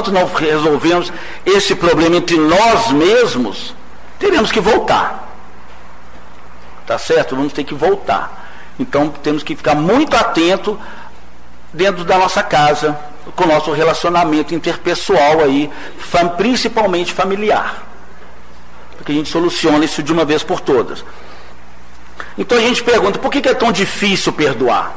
não resolvemos esse problema entre nós mesmos, teremos que voltar. Tá certo? Vamos ter que voltar. Então temos que ficar muito atento dentro da nossa casa, com o nosso relacionamento interpessoal aí, principalmente familiar. Para que a gente solucione isso de uma vez por todas. Então a gente pergunta, por que é tão difícil perdoar?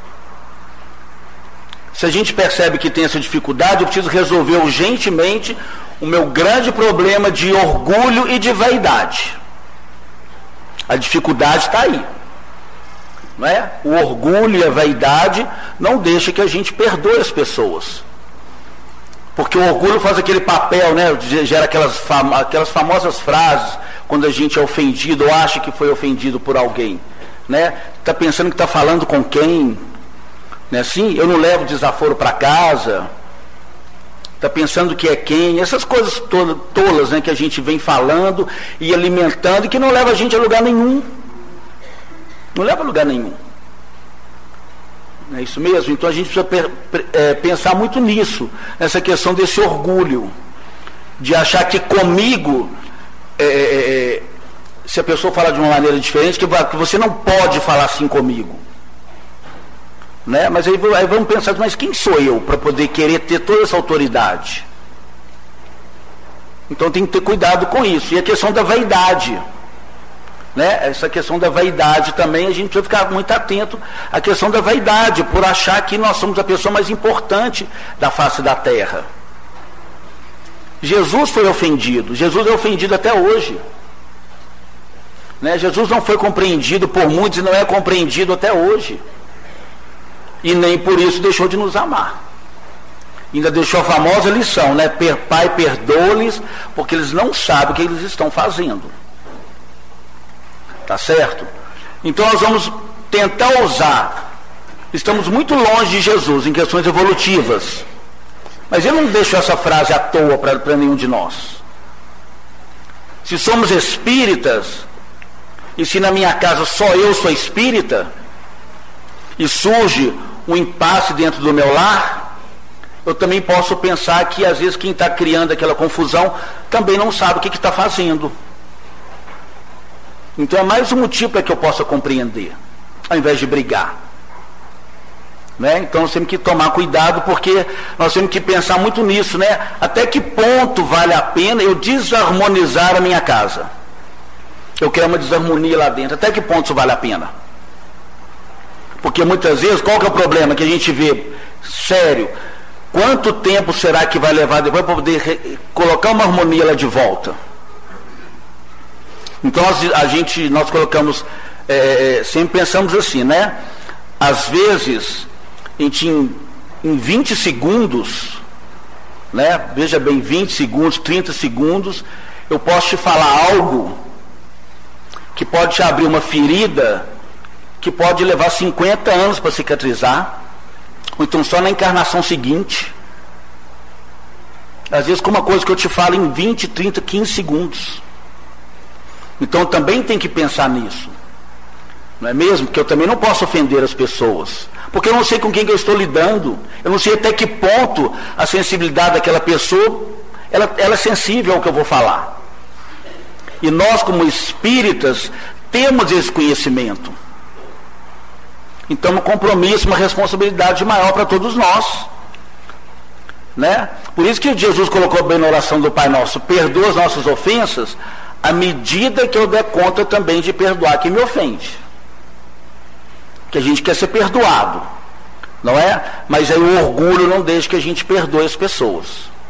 Se a gente percebe que tem essa dificuldade, eu preciso resolver urgentemente o meu grande problema de orgulho e de vaidade. A dificuldade está aí. Não é? O orgulho e a vaidade não deixam que a gente perdoe as pessoas. Porque o orgulho faz aquele papel, né? Gera aquelas famosas frases quando a gente é ofendido ou acha que foi ofendido por alguém. Né? Está pensando que está falando com quem? Não é assim? Eu não levo desaforo para casa. Está pensando que é quem? Essas coisas tolas, né, que a gente vem falando e alimentando e que não leva a gente a lugar nenhum. Não leva a lugar nenhum. Não é isso mesmo? Então a gente precisa pensar muito nisso, nessa questão desse orgulho, de achar que comigo, se a pessoa falar de uma maneira diferente, que você não pode falar assim comigo. Né? Mas aí vamos pensar, mas quem sou eu para poder querer ter toda essa autoridade? Então tem que ter cuidado com isso. E a questão da vaidade. Né? Essa questão da vaidade também, a gente precisa ficar muito atento à questão da vaidade, por achar que nós somos a pessoa mais importante da face da terra. Jesus foi ofendido. Jesus é ofendido até hoje. Né? Jesus não foi compreendido por muitos e não é compreendido até hoje. E nem por isso deixou de nos amar. Ainda deixou a famosa lição, né? Pai, perdoa-lhes, porque eles não sabem o que eles estão fazendo. Tá certo? Então nós vamos tentar usar. Estamos muito longe de Jesus em questões evolutivas. Mas eu não deixo essa frase à toa para nenhum de nós. Se somos espíritas, e se na minha casa só eu sou espírita, e surge um impasse dentro do meu lar, eu também posso pensar que às vezes quem está criando aquela confusão também não sabe o que está fazendo. Então é mais um motivo para que eu possa compreender, ao invés de brigar. Né? Então nós temos que tomar cuidado, porque nós temos que pensar muito nisso, né? Até que ponto vale a pena eu desarmonizar a minha casa? Eu quero uma desarmonia lá dentro. Até que ponto isso vale a pena? Porque muitas vezes, qual que é o problema que a gente vê? Sério, quanto tempo será que vai levar depois para poder colocar uma harmonia lá de volta? Então nós colocamos, sempre pensamos assim, né? Às vezes, a gente em 20 segundos, né? Veja bem, 20 segundos, 30 segundos, eu posso te falar algo que pode te abrir uma ferida que pode levar 50 anos para cicatrizar, ou então só na encarnação seguinte. Às vezes com uma coisa que eu te falo em 20, 30, 15 segundos. Então também tem que pensar nisso. Não é mesmo? Porque eu também não posso ofender as pessoas. Porque eu não sei com quem que eu estou lidando. Eu não sei até que ponto a sensibilidade daquela pessoa, ela é sensível ao que eu vou falar. E nós, como espíritas, temos esse conhecimento. Então, um compromisso, uma responsabilidade maior para todos nós. Né? Por isso que Jesus colocou bem na oração do Pai Nosso: perdoa as nossas ofensas, à medida que eu der conta também de perdoar quem me ofende. Que a gente quer ser perdoado, não é? Mas aí o orgulho não deixa que a gente perdoe as pessoas.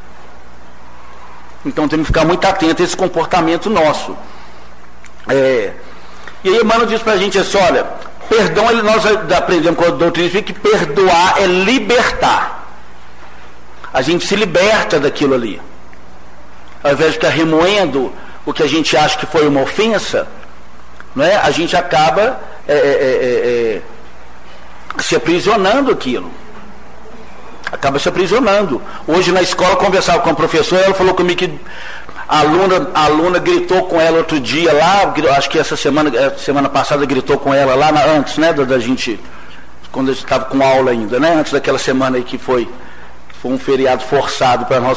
Então temos que ficar muito atento a esse comportamento nosso. E aí Emmanuel diz para a gente assim: olha, perdão, nós aprendemos com a doutrina espírita que perdoar é libertar. A gente se liberta daquilo ali. Ao invés de ficar remoendo o que a gente acha que foi uma ofensa, não é? A gente acaba se aprisionando aquilo. Acaba se aprisionando. Hoje na escola eu conversava com a professora, ela falou comigo que a aluna gritou com ela outro dia lá, acho que essa semana passada gritou com ela lá antes, né, da gente, quando a gente estava com aula ainda, né, antes daquela semana aí que foi um feriado forçado para nós.